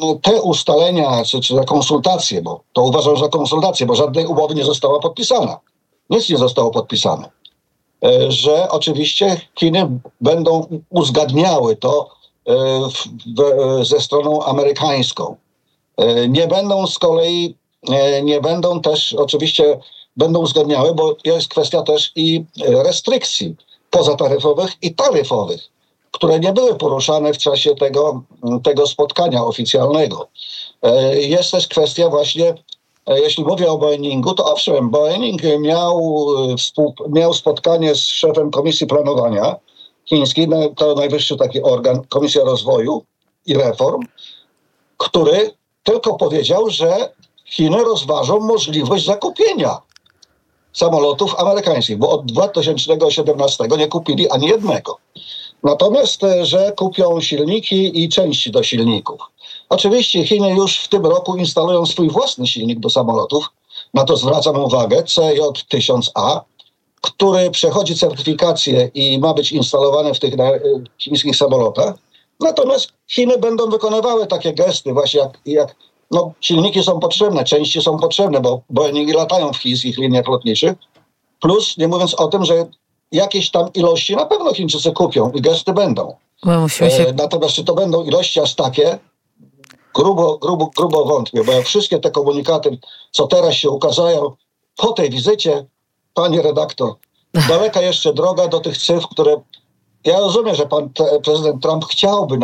te ustalenia, czy te konsultacje, bo to uważam za konsultacje, bo żadnej umowy nie została podpisana. Nic nie zostało podpisane. Że oczywiście Chiny będą uzgadniały to ze stroną amerykańską. Nie będą też oczywiście będą uzgadniały, bo jest kwestia też i restrykcji pozataryfowych i taryfowych, które nie były poruszane w czasie tego spotkania oficjalnego. Jest też kwestia właśnie, jeśli mówię o Boeingu, to owszem, Boeing miał spotkanie z szefem Komisji Planowania Chińskiej, to najwyższy taki organ, Komisja Rozwoju i Reform, który tylko powiedział, że Chiny rozważą możliwość zakupienia samolotów amerykańskich, bo od 2017 nie kupili ani jednego. Natomiast, że kupią silniki i części do silników. Oczywiście Chiny już w tym roku instalują swój własny silnik do samolotów. Na to zwracam uwagę, CJ-1000A, który przechodzi certyfikację i ma być instalowany w tych chińskich samolotach. Natomiast Chiny będą wykonywały takie gesty właśnie jak silniki są potrzebne, części są potrzebne, bo Boeingi latają w chińskich liniach lotniczych. Plus, nie mówiąc o tym, że jakieś tam ilości na pewno Chińczycy kupią i gesty będą. Natomiast czy to będą ilości aż takie? Grubo wątpię, bo wszystkie te komunikaty, co teraz się ukazają po tej wizycie, pani redaktor, daleka jeszcze droga do tych cyfr, które ja rozumiem, że pan prezydent Trump chciałby,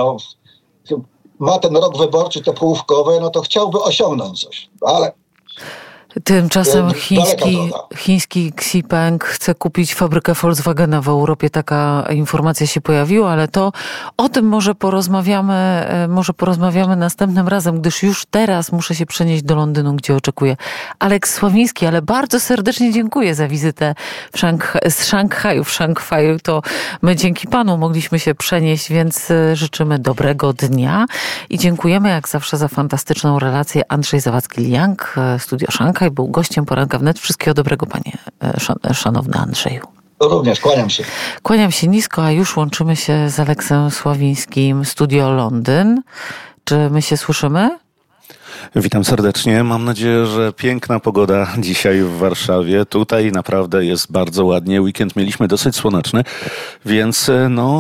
ma ten rok wyborczy, te połówkowe, to chciałby osiągnąć coś, ale tymczasem chiński Xipeng chce kupić fabrykę Volkswagena w Europie. Taka informacja się pojawiła, ale o tym może porozmawiamy następnym razem, gdyż już teraz muszę się przenieść do Londynu, gdzie oczekuję Aleks Sławiński, ale bardzo serdecznie dziękuję za wizytę z Szanghaju. W Szanghaju to my dzięki panu mogliśmy się przenieść, więc życzymy dobrego dnia i dziękujemy jak zawsze za fantastyczną relację. Andrzej Zawadzki-Liang, Studio Szanghaj, był gościem Poranka Wnet. Wszystkiego dobrego, panie szanowny Andrzeju. Również kłaniam się. Kłaniam się nisko, a już łączymy się z Aleksem Sławińskim, Studio Londyn. Czy my się słyszymy? Witam serdecznie. Mam nadzieję, że piękna pogoda dzisiaj w Warszawie. Tutaj naprawdę jest bardzo ładnie. Weekend mieliśmy dosyć słoneczny, więc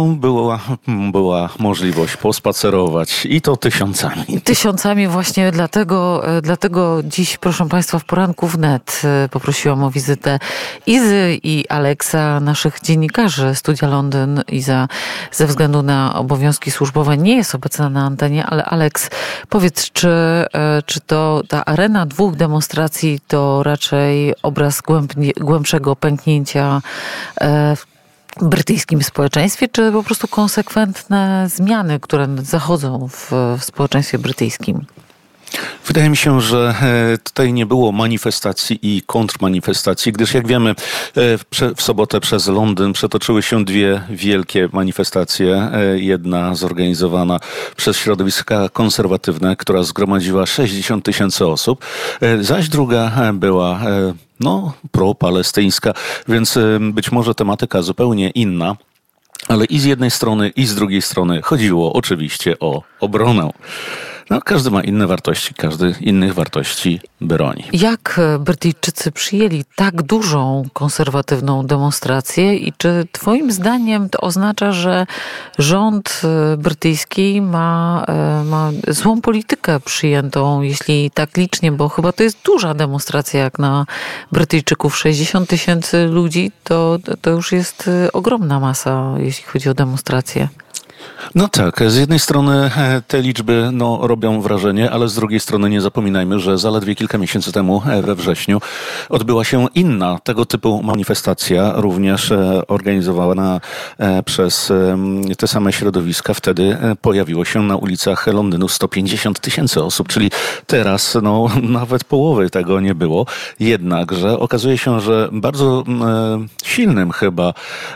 była możliwość pospacerować i to tysiącami. Tysiącami właśnie dlatego dziś, proszę państwa, w Poranku Wnet poprosiłam o wizytę Izy i Aleksa, naszych dziennikarzy Studia Londyn. Iza ze względu na obowiązki służbowe nie jest obecna na antenie, ale Aleks, powiedz, czy to ta arena 2 demonstracji to raczej obraz głębszego pęknięcia w brytyjskim społeczeństwie, czy po prostu konsekwentne zmiany, które zachodzą w społeczeństwie brytyjskim? Wydaje mi się, że tutaj nie było manifestacji i kontrmanifestacji, gdyż jak wiemy w sobotę przez Londyn przetoczyły się 2 wielkie manifestacje. Jedna zorganizowana przez środowiska konserwatywne, która zgromadziła 60 000 osób, zaś druga była pro-palestyńska, więc być może tematyka zupełnie inna. Ale i z jednej strony, i z drugiej strony chodziło oczywiście o obronę. Każdy ma inne wartości, każdy innych wartości broni. Jak Brytyjczycy przyjęli tak dużą konserwatywną demonstrację i czy twoim zdaniem to oznacza, że rząd brytyjski ma złą politykę przyjętą, jeśli tak licznie, bo chyba to jest duża demonstracja jak na Brytyjczyków. 60 000 ludzi to już jest ogromna masa, jeśli chodzi o demonstrację. No tak, z jednej strony te liczby robią wrażenie, ale z drugiej strony nie zapominajmy, że zaledwie kilka miesięcy temu we wrześniu odbyła się inna tego typu manifestacja, również organizowana przez te same środowiska. Wtedy pojawiło się na ulicach Londynu 150 000 osób, czyli teraz nawet połowy tego nie było. Jednakże okazuje się, że bardzo silnym chyba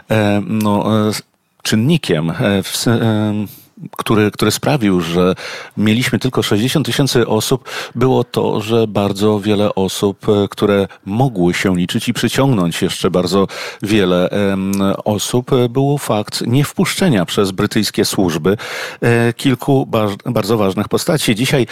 czynnikiem, który sprawił, że mieliśmy tylko 60 000 osób, było to, że bardzo wiele osób, które mogły się liczyć i przyciągnąć jeszcze bardzo wiele osób, był fakt niewpuszczenia przez brytyjskie służby kilku bardzo ważnych postaci. Dzisiaj